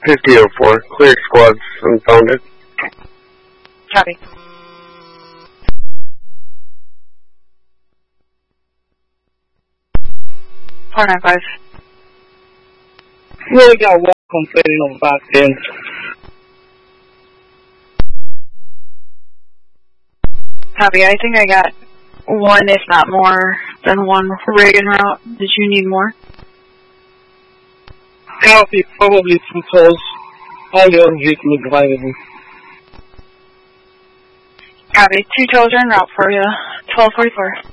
5004, clear squads unfounded. Copy. Four 95. We got one complaining on back end. Copy. I think I got one, if not more, than one rig en route. Did you need more? Copy, probably 2 tolls. All the other vehicles are available. Copy. 2 tolls are en route for you. 1244.